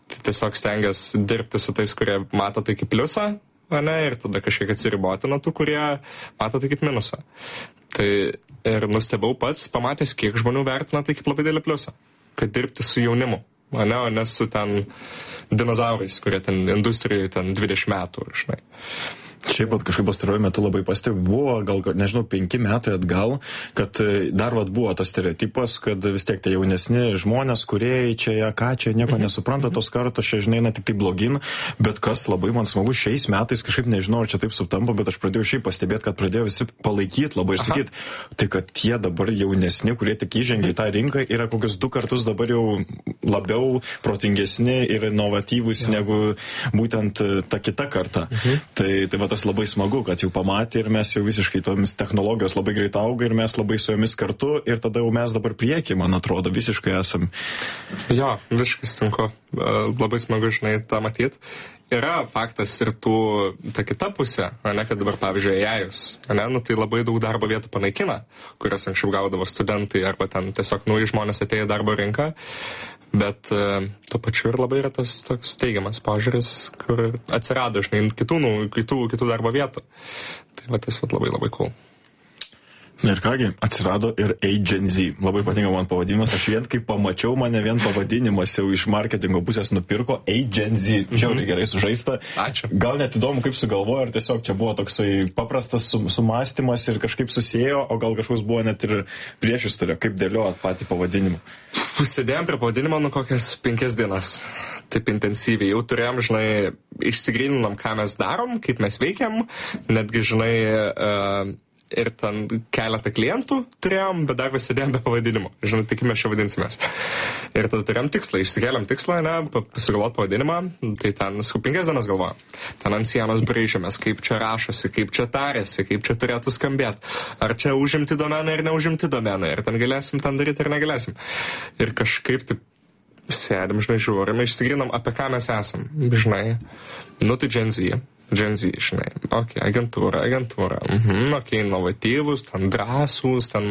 tiesiog stengiasi dirbti su tais, kurie mato tai kaip pliusą, ne, ir tada kažkiek atsiriboti nuo tų, kurie mato tai kaip minusą. Tai ir nustebau pats, pamatęs, kiek žmonių vertina tai kaip labai didelį pliusą, kad dirbti su jaunimu, ne, o ne su ten dinozaurais, kurie ten industrijai ten 20 metų, žinai. Šiaip pat kažkaip pastaruoju metu labai buvo, gal, nežinau, 5 metai atgal, kad dar buvo tas stereotipas, kad vis tiek tie jaunesni žmonės, kurie čia, ką čia, nieko nesupranta, tos kartos čia, žinai, na, tik tai blogin, bet kas labai man smagu, šiais metais kažkaip nežinau, ar čia taip sutampa, bet aš pradėjau šiaip pastebėti, kad pradėjo visi palaikyti labai ir sakyti, tai kad tie dabar jaunesni, kurie tik įžengia į tą rinką, yra kokius 2 kartus dabar jau labiau protingesni ir inovatyvūs negu būtent ta kita karta. Tai va tas labai smagu, kad jau pamatė ir mes jau visiškai tomis technologijos labai greit auga ir mes labai su jomis kartu ir tada jau mes dabar priekį, man atrodo, visiškai esam. Jo, visiškai sutinku. Labai smagu, žinai, tą matyti. Yra faktas ir ta kita pusė, ne, kad dabar, pavyzdžiui, AI-us, ne, nu, tai labai daug darbo vietų panaikina, kurias anksčiau gaudavo studentai arba ten tiesiog nauji žmonės atėjo į darbo rinką. Bet tuo pačiu ir labai yra tas toks teigiamas požiūris, kur atsirado, žinai, kitų darbo vietų. Tai va tas labai labai cool. Na ir kągi, atsirado ir Agency. Labai patinka man pavadinimas. Aš vien kaip pamačiau, mane vien pavadinimas jau iš marketingo pusės nupirko. Agency. Žiauriai gerai sužaista. Ačiū. Gal net įdomu, kaip sugalvojo, ar tiesiog čia buvo toksai paprastas sumąstymas ir kažkaip susėjo, o gal kažkoks buvo net ir priešistorė, kaip dėliojat patį pavadinimą. Sėdėjom prie pavadinimo kokias 5 dienas. Taip intensyviai. Jau turėjom, žinai, išsigryninom, ką mes darom, kaip mes veikiam. Netgi, žinai, ir ten keletą klientų turėjom, bet dar vis sėdėjom be pavadinimo. Žinai, tik mes čia vadinsimės. Ir tada turėjom tikslą, išsikėlėm tikslą, ne, pasigalvot pavadinimą, tai ten 5 dienas galvojom. Ten ant sienos braižėmės, kaip čia rašosi, kaip čia tarėsi, kaip čia turėtų skambėti. Ar čia užimti domeną ir neužimti domeną. Ir ten galėsim ten daryti ir negalėsim. Ir kažkaip taip sėdim, žinai, žiūrime, išsigrynom, apie ką mes esam. Žinai, nu tai Gen Z, žinai, okei, agentūra, okei, inovatyvus, ten drąsūs, ten,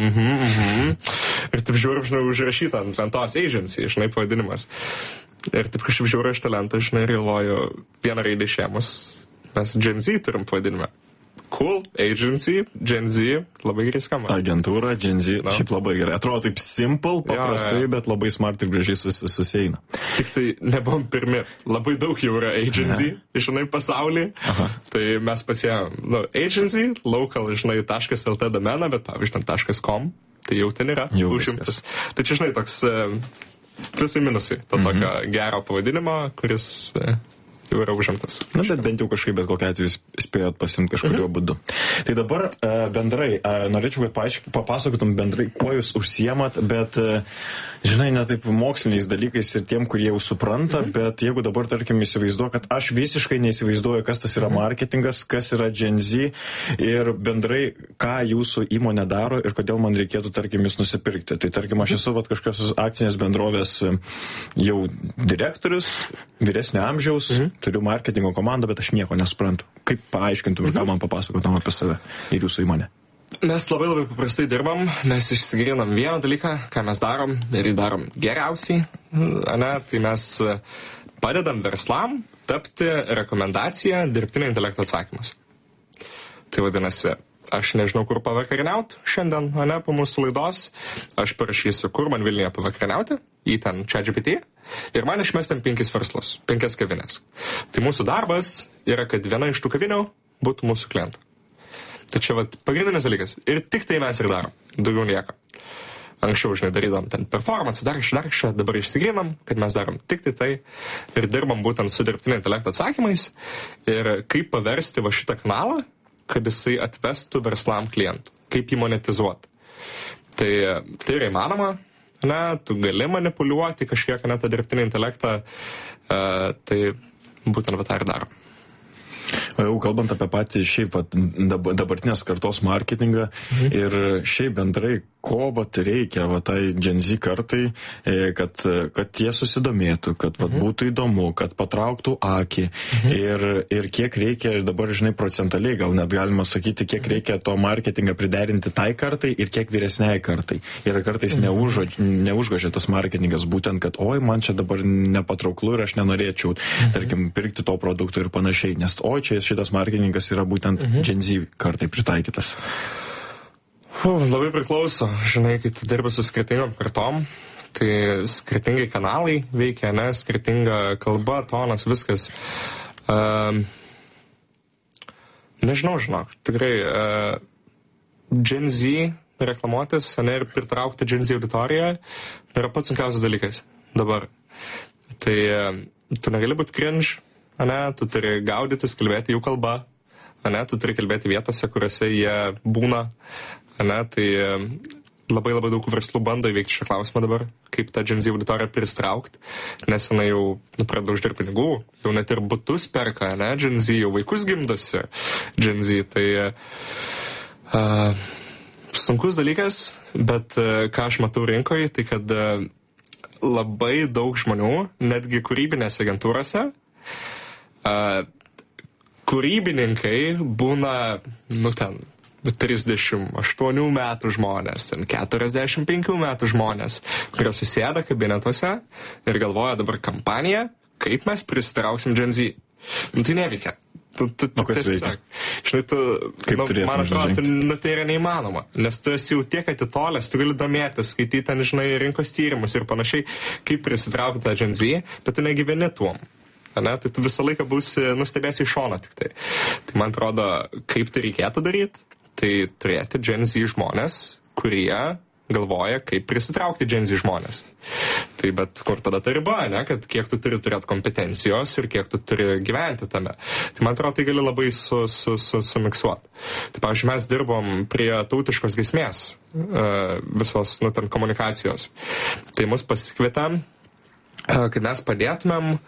ir taip žiūrim, žinai, užrašyta ant tos Agency, žinai, pavadinimas. Ir taip kažkaip žiūriu iš talentą, žinai, ir galvoju, vieną raidę išėmus, mes Gen Z turim pavadinimą. Cool, Agency, Gen Z, labai gerai skamba. Agentūra, Gen Z, šiaip labai gerai. Atrodo taip simple, paprastai, bet labai smart ir gražiai susieina. Tik tai nebuvom pirmi. Labai daug jau yra Agency, žinai, pasaulyje. Tai mes pasiėmėm, Agency, local, žinai, .lt domeną, bet pavyzdžiui, .com, tai jau ten yra užimtas. Tai čia, žinai, toks pliusai minusai, to tokio gero pavadinimo, kuris jau yra užimtas. Na, bet bent jau kažkaip, bet kokiu atveju spėjot pasimti kažkurio būdu. Tai dabar bendrai, norėčiau, kad papasakotum bendrai, kuo jūs užsiemat, bet, žinai, ne taip moksliniais dalykais ir tiem, kurie jau supranta, bet jeigu dabar, tarkim, įsivaizduoju, kad aš visiškai neįsivaizduoju, kas tas yra marketingas, kas yra Gen Z ir bendrai, ką jūsų įmonė daro ir kodėl man reikėtų, tarkim, jūs nusipirkti. Tai, tarkim, aš esu kažkokios akcinės bendrovės jau direktorius, vyresnio amžiaus, turiu marketingo komandą, bet aš nieko nesuprantu. Kaip paaiškintum ir ką man papasakotum apie save ir jūsų įmonę? Mes labai labai paprastai dirbam, mes išsigryninam vieną dalyką, ką mes darom ir jį darom geriausiai, ne? Tai mes padedam verslam tapti rekomendaciją dirbtinio intelekto atsakymas. Tai vadinasi, aš nežinau, kur pavakariniauti šiandien, ne, po mūsų laidos, aš parašysiu, kur man Vilniuje pavakariniauti, į ten ChatGPT, ir man išmestam 5 verslus, 5 kavinės. Tai mūsų darbas yra, kad viena iš tų kavinių būtų mūsų klientų. Tai čia vat pagrindinis dalykas. Ir tik tai mes ir darom. Daugiau nieko. Anksčiau, žinai, darydom ten performance, dar kažką, dabar išsigrinam, kad mes darom tik tai ir dirbam būtent su dirbtinio intelekto atsakymais ir kaip paversti va šitą kanalą, kad jisai atvestų verslam klientų. Kaip jį monetizuoti. Tai yra įmanoma. Ne, tu gali manipuliuoti kažkiek, ne, tą dirbtinį intelektą, tai būtent tą ir darom. O jau kalbant apie patį šiaip dabartinės kartos marketingą ir šiaip bendrai, ko vat reikia tai Gen Z kartai, kad jie susidomėtų, kad vat būtų įdomu, kad patrauktų akį ir kiek reikia, dabar žinai, procentaliai gal net galima sakyti, kiek reikia to marketingą priderinti tai kartai ir kiek vyresniai kartai. Ir kartais neužgožia tas marketingas būtent, kad oi, man čia dabar nepatrauklu ir aš nenorėčiau, tarkim, pirkti to produkto ir panašiai, nes oi, čia šitas marketingas yra būtent Gen Z kartai pritaikytas. Labai priklauso, žinai, kai tu dirbi su skirtingom kartom, tai skirtingai kanalai veikia, ne, skirtinga kalba, tonas, viskas. Nežinau, žinok, tikrai Gen Z reklamuotis, ne, ir pritraukti Gen Z auditoriją yra pats sunkiausias dalykas dabar. Tai tu negali būti cringe, ne, tu turi gaudytis, kalbėti jų kalbą, ne, tu turi kalbėti vietose, kuriuose jie būna, ne, tai labai daug verslų bando įveikti šią klausimą dabar, kaip tą Gen Z auditoriją pristraukti, nes jinai jau pradeda uždirbti pinigų, jau net ir butus perka, ne, Gen Z, jau vaikus gimdosi Gen Z, tai sunkus dalykas, bet ką aš matau rinkoje, tai kad labai daug žmonių, netgi kūrybinėse agentūrose, kūrybininkai būna, ten 38 metų žmonės, ten 45 metų žmonės, kurie susėda kabinetuose ir galvoja dabar kampaniją, kaip mes pristrauksim Gen Z. Tai neveikia. Kas veikia? Žinai, man atrodo, tai yra neįmanoma, nes tu esi jau tiek atitolęs, tu gali domėtis, skaityti ten, žinai, rinkos tyrimus ir panašiai, kaip prisitraukti tą Gen Z, bet tu negyveni tuom. Ne? Tai tu visą laiką nustebėsi iš šono tik tai. Tai man atrodo, kaip tai reikėtų daryti, tai turėti Gen Z žmonės, kurie galvoja, kaip prisitraukti Gen Z žmonės. Tai bet kur tada ta riba, ne? Kad kiek tu turi turėti kompetencijos ir kiek tu turi gyventi tame. Tai man atrodo, tai gali labai sumiksuoti. Tai pavyzdžiui, mes dirbom prie tautiškos giesmės visos, ten komunikacijos. Tai mus pasikvietėm, kad mes padėtumėm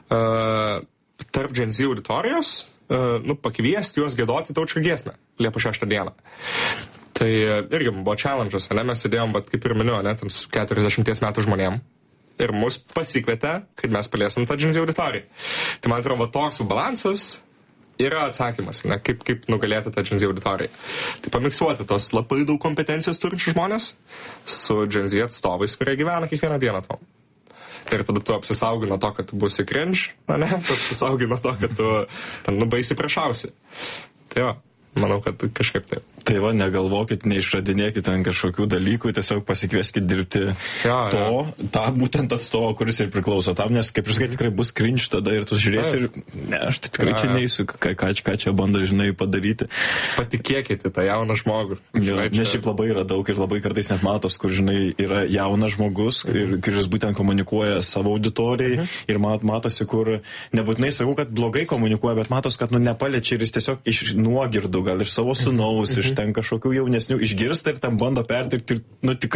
tarp Gen Z auditorijos pakviesti juos giedoti tautišką giesmę Liepos 6 dieną. Tai irgi buvo challenge'as, ne? Mes sėdėjom, kaip ir minėjau, ten su 40 metų žmonėm ir mus pasikvietė, kad mes paliesim tą Gen Z auditoriją. Tai man atrodo, toks balansas yra atsakymas, ne? Kaip nugalėti tą Gen Z auditoriją. Tai pamiksuoti tos labai daug kompetencijos turinčių žmonės su Gen Z atstovais, kurie gyvena kiekvieną dieną tom. Ir tada tu apsisaugai nuo to, kad tu būsi cringe, ne? Tu apsisaugai nuo to, kad tu ten baisiai priešausi. Tai va, manau, kad kažkaip taip. Tai va, negalvokit, neišradinėkit ten kažkokių dalykų, tiesiog pasikvieskit dirbti tą būtent atstovą, kuris ir priklauso tam, nes, kaip ir sakai, tikrai bus cringe tada ir tu žiūrėsi ir ne, aš tai tikrai čia neįsiu, ką čia bando, žinai, padaryti. Patikėkite tą jauną žmogų. Nes šiaip labai yra daug ir labai kartais net matos, kur, žinai, yra jaunas žmogus ir kuris būtent komunikuoja savo auditorijai ir matosi, kur nebūtinai sakau, kad blogai komunikuoja, bet matos, kad nepaliečia ir jis tiesiog iš nuogirdų, gal iš savo sūnaus, iš ten kažkokių jaunesnių išgirsta ir ten bando pertikti ir tikrai